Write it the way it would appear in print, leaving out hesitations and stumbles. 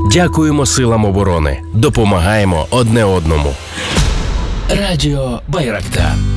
Дякуємо силам оборони. Допомагаємо одне одному. Радіо Байрактар.